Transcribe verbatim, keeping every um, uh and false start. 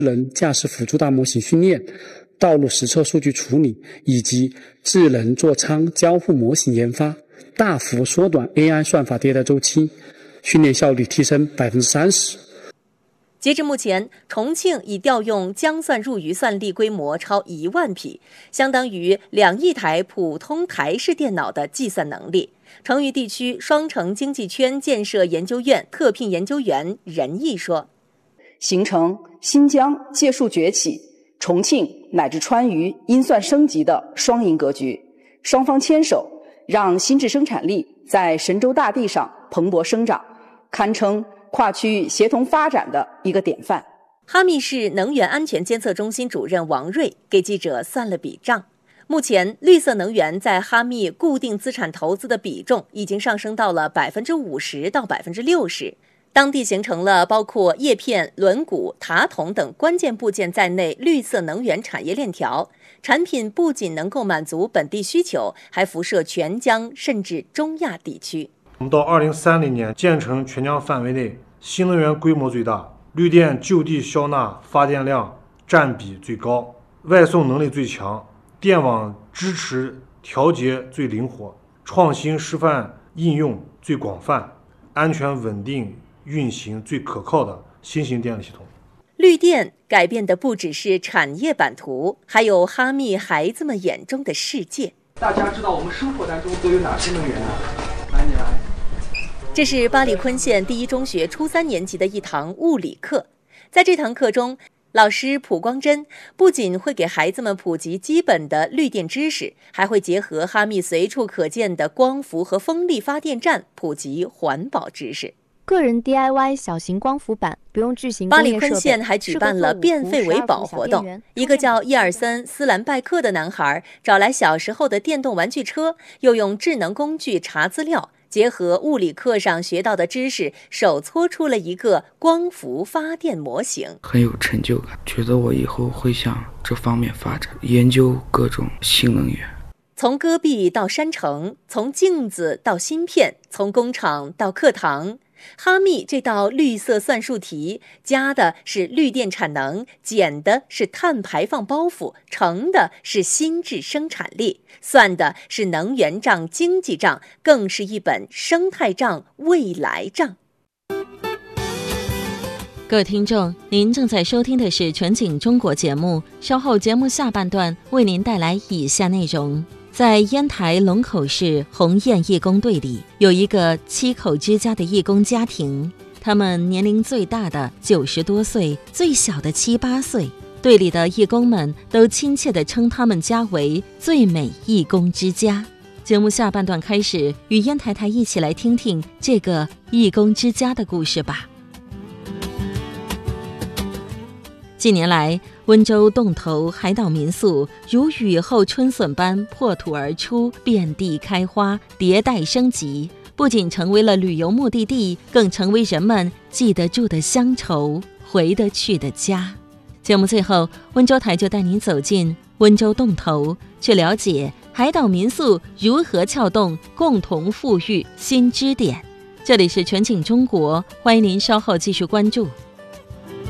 能驾驶辅助大模型训练、道路实测数据处理以及智能座舱交互模型研发，大幅缩短 A I 算法迭代周期，训练效率提升 百分之三十。 截至目前，重庆已调用江算入余算力规模超一万匹，相当于两亿台普通台式电脑的计算能力。成渝地区双城经济圈建设研究院特聘研究员任毅说：“ 形成新疆借数崛起、重庆乃至川渝因算升级的双赢格局，双方牵手，让新质生产力在神州大地上蓬勃生长，堪称跨区域协同发展的一个典范。” 哈密市能源安全监测中心主任王瑞给记者算了笔账，目前绿色能源在哈密固定资产投资的比重已经上升到了 百分之五十 到 百分之六十， 当地形成了包括叶片、轮毂、塔筒等关键部件在内绿色能源产业链条，产品不仅能够满足本地需求，还辐射全疆甚至中亚地区。 我们到二零三零年建成全疆范围内新能源规模最大、绿电就地消纳发电量占比最高、外送能力最强、电网支持调节最灵活、创新示范应用最广泛、安全稳定运行最可靠的新型电力系统。 绿电改变的不只是产业版图，还有哈密孩子们眼中的世界。 大家知道我们生活当中都有哪些能源呢？来，你来。 这是巴里坤县第一中学初三年级的一堂物理课。在这堂课中，老师蒲光珍不仅会给孩子们普及基本的绿电知识，还会结合哈密随处可见的光伏和风力发电站，普及环保知识。 个人 D I Y 小型光伏板不用巨型巴里坤县还举办了变废为宝活动，一个叫伊尔森斯兰拜克的男孩找来小时候的电动玩具车，又用智能工具查资料，结合物理课上学到的知识，手搓出了一个光伏发电模型， 很有成就感，觉得我以后会向这方面发展，研究各种新能源。 从戈壁到山城，从镜子到芯片，从工厂到课堂，哈密这道绿色算术题，加的是绿电产能，减的是碳排放包袱，乘的是新质生产力，算的是能源账、经济账，更是一本生态账、未来账。 各位听众，您正在收听的是全景中国节目，稍后节目下半段为您带来以下内容。在烟台龙口市鸿雁义工队里，有一个七口之家的义工家庭，他们年龄最大的九十多岁，最小的七八岁。队里的义工们都亲切地称他们家为最美义工之家。节目下半段开始，与烟台台一起来听听这个义工之家的故事吧。近年来，温州洞头海岛民宿如雨后春笋般破土而出，遍地开花，迭代升级，不仅成为了旅游目的地，更成为人们记得住的乡愁，回得去的家。节目最后，温州台就带您走进温州洞头，去了解海岛民宿如何撬动共同富裕新支点。这里是全景中国，欢迎您稍后继续关注。